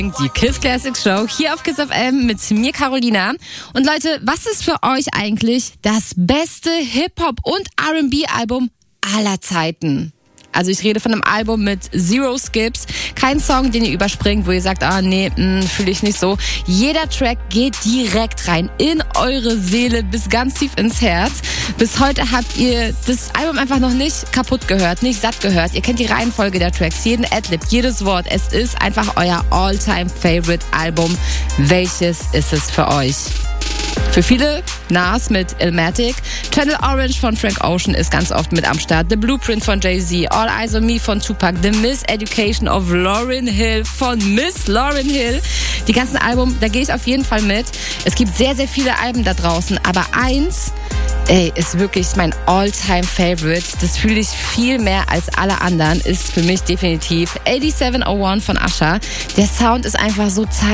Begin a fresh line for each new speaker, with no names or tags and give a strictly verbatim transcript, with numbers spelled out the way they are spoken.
Die Kiss Classics Show hier auf Kiss F M mit mir, Carolina. Und Leute, was ist für euch eigentlich das beste Hip-Hop- und R and B-Album aller Zeiten? Also ich rede von einem Album mit Zero Skips. Kein Song, den ihr überspringt, wo ihr sagt, ah nee, fühle ich nicht so. Jeder Track geht direkt rein in eure Seele bis ganz tief ins Herz. Bis heute habt ihr das Album einfach noch nicht kaputt gehört, nicht satt gehört. Ihr kennt die Reihenfolge der Tracks, jeden Adlib, jedes Wort. Es ist einfach euer All-Time-Favorite-Album. Welches ist es für euch? Für viele Nas mit Illmatic, Channel Orange von Frank Ocean ist ganz oft mit am Start, The Blueprint von Jay-Z, All Eyes on Me von Tupac, The Miseducation of Lauryn Hill von Miss Lauryn Hill. Die ganzen Alben, da gehe ich auf jeden Fall mit. Es gibt sehr, sehr viele Alben da draußen, aber eins, ey, ist wirklich mein All-Time-Favorite. Das fühle ich viel mehr als alle anderen, ist für mich definitiv siebenundachtzig null eins von Usher. Der Sound ist einfach so zeitlos.